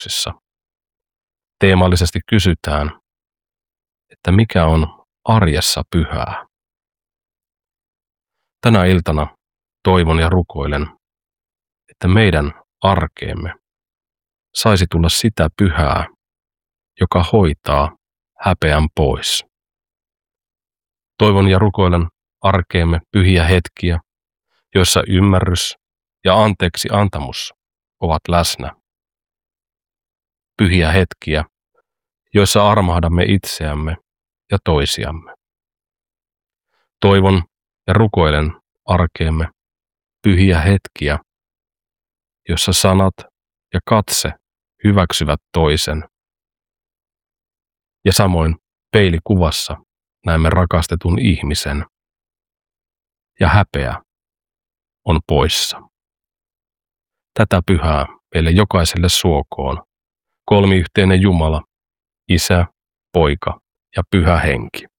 rukouksissa. Teemallisesti kysytään, että mikä on arjessa pyhää. Tänä iltana toivon ja rukoilen, että meidän arkeemme saisi tulla sitä pyhää, joka hoitaa häpeän pois. Toivon ja rukoilen arkeemme pyhiä hetkiä, joissa ymmärrys ja anteeksi antamus ovat läsnä. Pyhiä hetkiä, joissa armahdamme itseämme ja toisiamme. Toivon ja rukoilen arkeemme pyhiä hetkiä, jossa sanat ja katse hyväksyvät toisen. Ja samoin peilikuvassa näemme rakastetun ihmisen ja häpeä on poissa. Tätä pyhää meille jokaiselle suokoon kolmiyhteinen Jumala, Isä, Poika ja Pyhä Henki.